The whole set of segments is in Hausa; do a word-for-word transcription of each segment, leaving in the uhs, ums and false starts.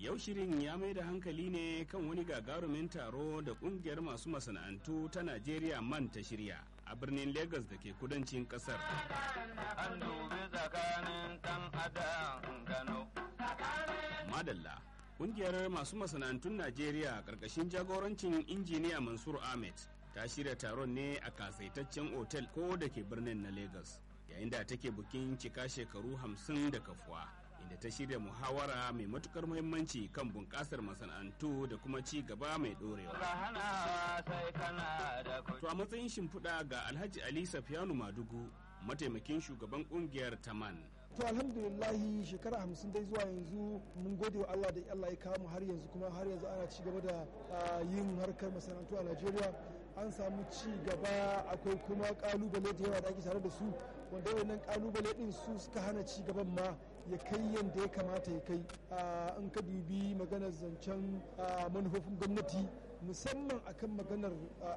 Yau shirin ya mai da hankali ne kan wani gagarumin taro da kungiyar masu masana'antu ta Najeriya man ta shirya a birnin Lagos da ke kudancin kasar. Madalla, kungiyar masu masana'antun Najeriya karkashin jagorancin injiniya Mansur Ahmed ta shirya taron ne a kasaitaccen otel ko da ke birnin na Lagos, yayin da take bukin cika shekaru hamsin da kafuwa. Inda ta shirya muhawara mai matukar muhimmanci kan bunƙasar masana'antu da kuma ci gaba mai ɗorewa. To a matsayin shimfiɗa ga Alhaji Ali Safiyanu Madugu, mataimakin shugaban ƙungiyar Taman. To alhamdulillahi shekara hamsin dai zuwa yanzu mun gode wa Allah da Allah ya kawo mu har yanzu kuma har yanzu ana ci gaba da yin harkar masana'antu a Najeriya. An samu ci gaba, akwai kuma kalubale da yawa da ake tare da su, wanda wannan kalubale din su suka hana ci gaban ma ya kai yadda ya kamata ya kai. In ka dubi maganar zancen manufofin gwamnati musamman akan maganar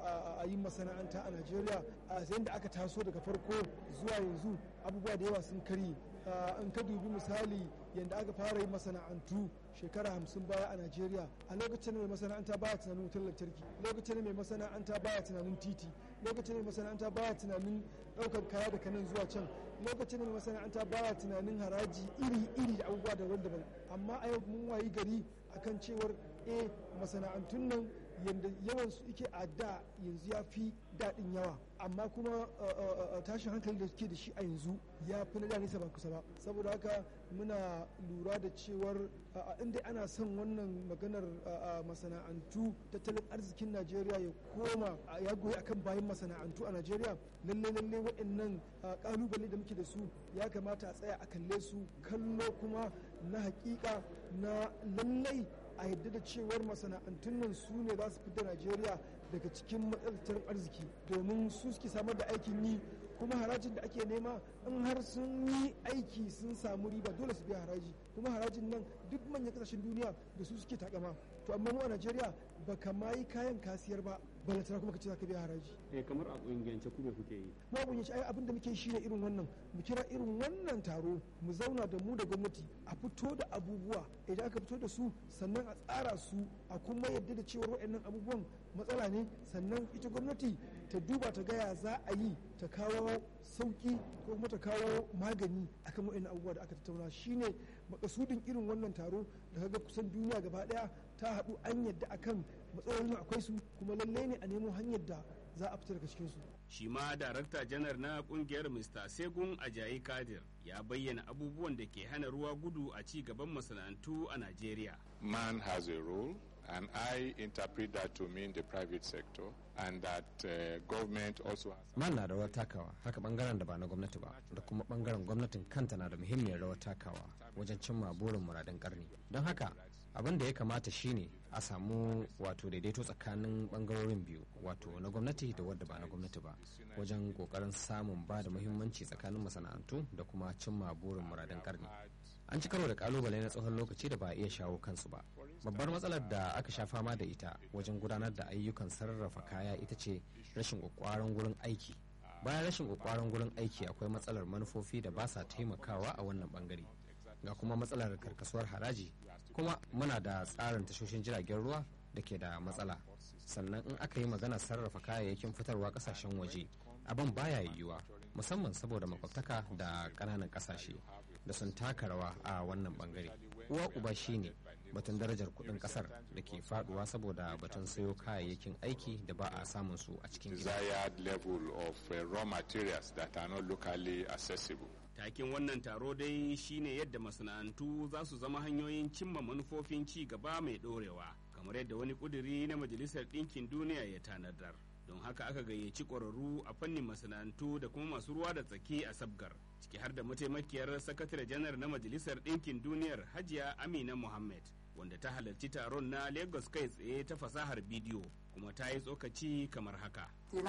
a yi masana'anta a Najeriya, a yayin da aka taso daga farko zuwa yanzu abubuwa da yawa sun kari. In ka dubi misali yadda aka fara yin masana'antu shekara hamsin baya a Najeriya, a lokacin mai masana'anta baya tunanin wutar lantarki, lokacin mai masana'anta baya tunanin titi, lokacin mai masana'anta baya tunanin ɗaukar kaya daga nan zuwa can, lokacin mai masana'anta baya tunanin haraji iri-iri da abubuwa daban-daban. Amma a yau mun wayi gari akan cewar eh masana'antun nan yadda yawan su ike a da yanzu ya fi daɗin yawa, amma kuma tashin hankali da suke da shi a yanzu ya fi na da nisa ba kusa ba. Saboda haka muna lura da cewar inda ana son wannan maganar masana'antu tattalin arzikin Najeriya ya koma ya goyi akan bayan masana'antu a Najeriya, lalle lalle waɗannan kalubale da muke da su ya kamata a tsaya a kalle su kallo kuma na hakika na lallai a yadda da cewar masana'antun nan su ne za su fita Najeriya daga cikin matsalar arziki, domin su suke samar da aikin yi, kuma harajin da ake nema in har sun yi aiki sun samu riba dole su biya haraji, kuma harajin nan duk manyan kasashen duniya da su suke takama. To amma mu a Najeriya ba ka ma yi kayan kasiyar ba balantana kuma ka ce za ka biya haraji. Eh kamar a kungiyance ku me kuke yi? Mu a kungiyance ai abin da muke shi ne irin wannan, mu kira irin wannan taro mu zauna da mu da gwamnati a fito da abubuwa, idan aka fito da su sannan a tsara su a kuma yadda da cewar waɗannan abubuwan matsala ne, sannan ita gwamnati ta duba ta gaya za a yi ta kawo sauki ko kuma ta kawo magani akan waɗannan abubuwa da aka tattauna. Shine makasudin irin wannan taro da kaga kusan duniya gaba daya ta haɗu an yadda akan matsalolin akwai su, kuma lallai ne a nemo hanyar da za a fita daga cikin su. Shi ma darakta janar na kungiyar Mister Segun Ajayi Kadir ya bayyana abubuwan da ke hana ruwa gudu a ci gaban masana'antu a Najeriya. Man has a role, and I interpret that to mean the private sector, and that uh, government also has. Man na da rawar takawa, haka bangaren da ba na gwamnati ba, da kuma bangaren gwamnatin kanta na da muhimmiyar rawar takawa wajen cimma burin muradin karni. Don haka abin da ya kamata shine a samu wato daidaito tsakanin bangarorin biyu, wato na gwamnati da wadda ba na gwamnati ba, wajen kokarin samun ba da muhimmanci tsakanin masana'antu da kuma cimma burin muradin karni. An ci karo da kalubale na tsawon lokaci da ba a iya shawo kansu ba. Babbar matsalar da aka sha fama da ita wajen gudanar da ayyukan sarrafa kaya ita ce rashin kwakwaran gurin aiki. Bayan rashin kwakwaran gurin aiki akwai matsalar manufofi da ba sa taimakawa a wannan bangare, ga kuma matsalar karkasuwar haraji, kuma muna da tsarin tashoshin jiragen ruwa da ke da matsala. Sannan in aka yi magana sarrafa kayayyakin fitarwa kasashen waje abin baya yiwuwa, musamman saboda makwabtaka da ƙananan ƙasashe da sun taka rawa a wannan bangare. Uwa uba shine batun darajar kuɗin ƙasar da ke faduwa saboda batun sayo kayayyakin aiki da ba a samun su a cikin gida. Desired level of uh, raw materials that are not locally accessible. Takin wannan taro dai shine yadda masana'antu za su zama hanyoyin cimma manufofin ci gaba mai ɗorewa, kamar yadda wani ƙuduri na Majalisar Ɗinkin Duniya ya tanadar. Don haka aka gayyaci ƙwararru a fannin masana'antu da kuma masu ruwa da tsaki a sabgar, ciki har da mataimakiyar sakatare janar na Majalisar Ɗinkin Duniyar Hajiya Amina Mohammed, wanda ta halarci taron na Lagos kai tsaye ta fasahar bidiyo, kuma ta yi tsokaci kamar haka.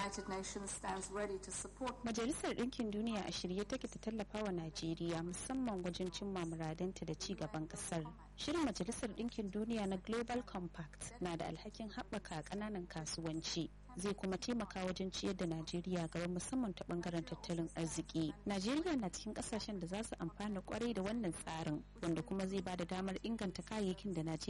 Majalisar Ɗinkin Duniya a shirye take ta tallafa wa Najeriya musamman wajen cimma muradanta da ci gaban ƙasar. Shirin Majalisar Ɗinkin Duniya na Global Compact na da alhakin haɓaka ƙananan kasuwanci. Zai kuma taimaka wajen ciyar da Najeriya gaba musamman ta bangaren tattalin arziki. Najeriya na cikin kasashen da za su amfana kwarai da wannan tsarin, wanda kuma zai ba da damar inganta kayayyakin da Najeriya